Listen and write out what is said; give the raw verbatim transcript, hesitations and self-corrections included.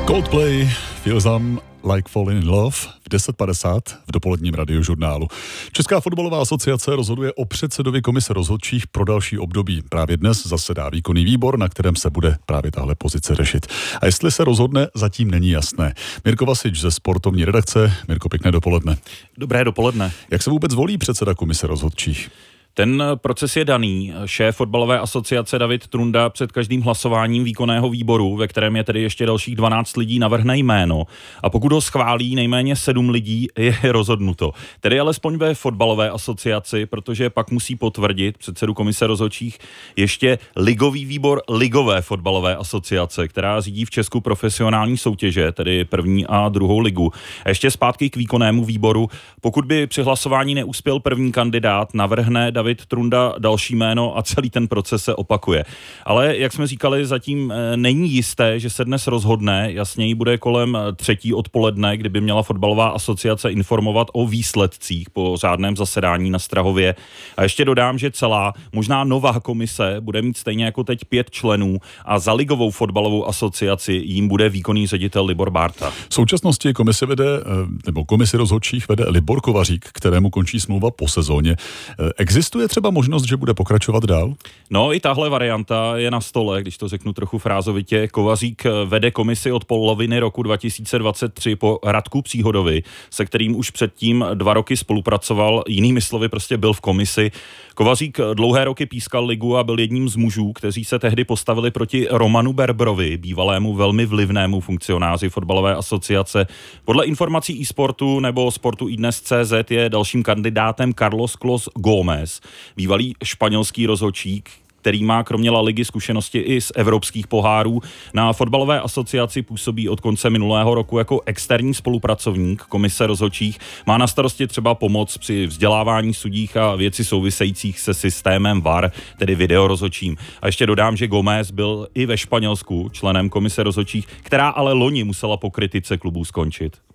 Coldplay, Feel Some Like Falling in Love v deset padesát v dopoledním radiožurnálu. Česká fotbalová asociace rozhoduje o předsedovi komise rozhodčích pro další období. Právě dnes zasedá výkonný výbor, na kterém se bude právě tahle pozice řešit. A jestli se rozhodne, zatím není jasné. Mirko Vasič ze sportovní redakce. Mirko, pěkné dopoledne. Dobré dopoledne. Jak se vůbec volí předseda komise rozhodčích? Ten proces je daný. Šéf fotbalové asociace David Trunda před každým hlasováním výkonného výboru, ve kterém je tedy ještě dalších dvanáct lidí, navrhne jméno. A pokud ho schválí nejméně sedm lidí, je rozhodnuto. Tedy alespoň ve fotbalové asociaci, protože pak musí potvrdit předsedu komise rozhodčích ještě ligový výbor ligové fotbalové asociace, která řídí v Česku profesionální soutěže, tedy první a druhou ligu. A ještě zpátky k výkonnému výboru. Pokud by při hlasování neuspěl první kandidát, navrhne David Trunda další jméno a celý ten proces se opakuje. Ale jak jsme říkali, zatím není jisté, že se dnes rozhodne. Jasněji bude kolem třetí odpoledne, kdyby měla fotbalová asociace informovat o výsledcích po řádném zasedání na Strahově. A ještě dodám, že celá, možná nová komise bude mít stejně jako teď pět členů a za ligovou fotbalovou asociaci jím bude výkonný ředitel Libor Bárta. V současnosti komise vede, nebo komisi rozhodčích vede Libor Kovařík, kterému končí smlouva po sezóně. Existuje třeba možnost, že bude pokračovat dál? No, i tahle varianta je na stole, když to řeknu trochu frázovitě. Kovařík vede komisi od poloviny roku dva tisíce dvacet tři po Radku Příhodovi, se kterým už předtím dva roky spolupracoval, jinými slovy prostě byl v komisi. Kovařík dlouhé roky pískal ligu a byl jedním z mužů, kteří se tehdy postavili proti Romanu Berbrovi, bývalému velmi vlivnému funkcionáři fotbalové asociace. Podle informací eSportu nebo Sportu iDnes tečka cé zet je dalším kandidátem Carlos Clos Gómez, bývalý španělský rozhodčí, který má kromě La Ligy zkušenosti i z evropských pohárů. Na fotbalové asociaci působí od konce minulého roku jako externí spolupracovník komise rozhodčích. Má na starosti třeba pomoc při vzdělávání sudích a věci souvisejících se systémem V A R, tedy videorozhodčím. A ještě dodám, že Gómez byl i ve Španělsku členem komise rozhodčích, která ale loni musela po kritice klubů skončit.